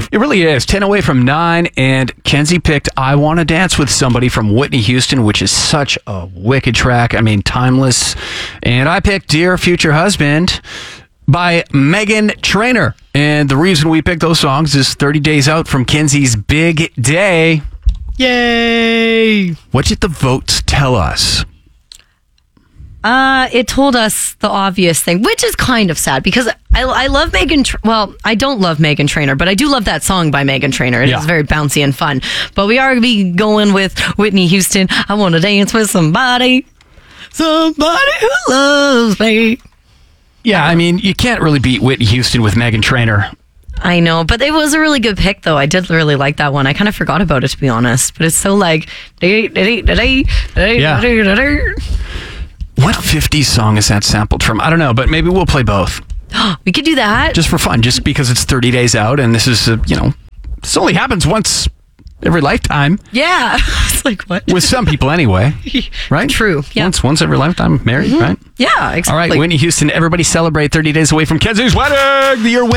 It really is. 10 away from 9, and Kenzie picked I Want to Dance with Somebody from Whitney Houston, which is such a wicked track. I mean, timeless. And I picked Dear Future Husband by Meghan Trainor. And the reason we picked those songs is 30 days out from Kenzie's big day. Yay! What did the votes tell us? It told us the obvious thing, which is kind of sad because I love well, I don't love Meghan Trainor, but I do love that song by Meghan Trainor. It is very bouncy and fun. But we are going to be going with Whitney Houston. I want to dance with somebody who loves me. Yeah, I mean, you can't really beat Whitney Houston with Meghan Trainor. I know, but it was a really good pick, though. I did really like that one. I kind of forgot about it, to be honest. But it's so like... What 50s song is that sampled from? I don't know, but maybe we'll play both. We could do that. Just for fun, just because it's 30 days out, and this is, this only happens once every lifetime. Yeah. It's like, what? With some people anyway, right? True, yeah. Once every lifetime, married, right? Yeah, exactly. All right, Whitney Houston, everybody celebrate 30 days away from Kenzie's wedding. Your